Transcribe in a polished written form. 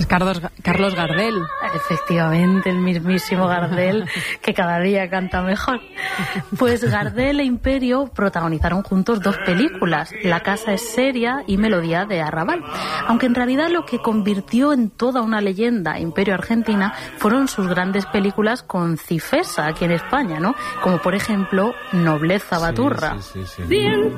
Carlos Gardel. Efectivamente, el mismísimo Gardel, que cada día canta mejor. Pues Gardel e Imperio protagonizaron juntos 2 películas, La casa es seria y Melodía de Arrabal. Aunque en realidad lo que convirtió en toda una leyenda a Imperio Argentina fueron sus grandes películas con Cifesa aquí en España, ¿no? Como por ejemplo Nobleza Baturra. Sí.